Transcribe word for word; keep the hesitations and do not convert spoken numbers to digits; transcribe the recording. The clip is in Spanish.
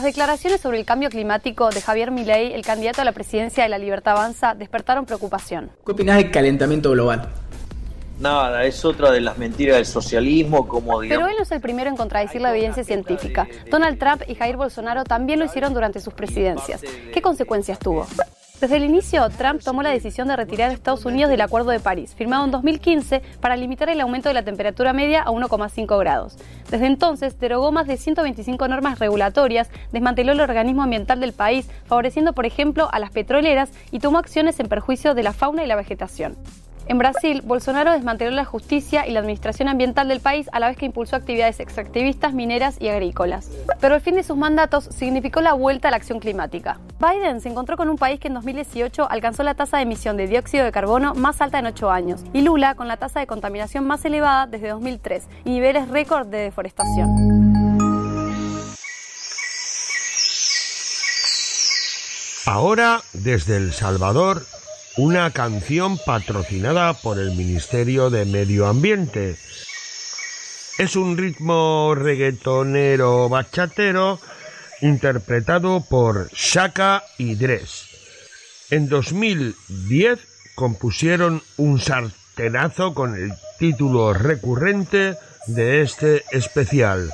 Las declaraciones sobre el cambio climático de Javier Milei, el candidato a la presidencia de La Libertad Avanza, despertaron preocupación. ¿Qué opinás del calentamiento global? Nada, es otra de las mentiras del socialismo, como digamos... Pero él no es el primero en contradecir la evidencia científica. Donald Trump y Jair Bolsonaro también lo hicieron durante sus presidencias. ¿Qué consecuencias tuvo? Desde el inicio, Trump tomó la decisión de retirar a Estados Unidos del Acuerdo de París, firmado en dos mil quince para limitar el aumento de la temperatura media a uno coma cinco grados. Desde entonces, derogó más de ciento veinticinco normas regulatorias, desmanteló el organismo ambiental del país, favoreciendo, por ejemplo, a las petroleras y tomó acciones en perjuicio de la fauna y la vegetación. En Brasil, Bolsonaro desmanteló la justicia y la administración ambiental del país a la vez que impulsó actividades extractivistas, mineras y agrícolas. Pero el fin de sus mandatos significó la vuelta a la acción climática. Biden se encontró con un país que en dos mil dieciocho alcanzó la tasa de emisión de dióxido de carbono más alta en ocho años, y Lula con la tasa de contaminación más elevada desde dos mil tres y niveles récord de deforestación. Ahora, desde El Salvador, una canción patrocinada por el Ministerio de Medio Ambiente. Es un ritmo reggaetonero bachatero interpretado por Shaka y Dres. En dos mil diez compusieron un sartenazo con el título recurrente de este especial.